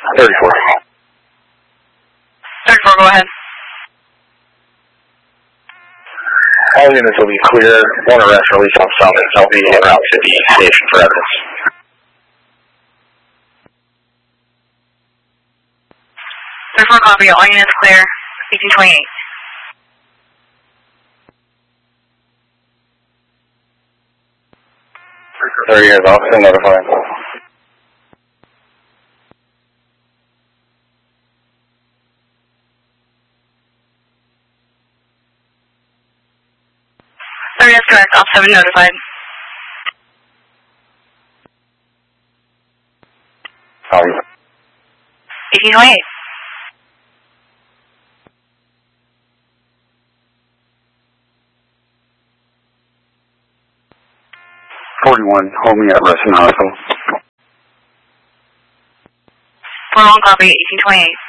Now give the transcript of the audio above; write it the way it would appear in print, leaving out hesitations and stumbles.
34. 34, go ahead. All units will be clear. One arrest release on Summit. I'll be en route to the station for evidence. 34, copy. All units clear. 1828. There he is, officer notified. That's correct. Officer 7 notified. Um, 1828. hold me at Reston Hospital. 41, copy. 1828.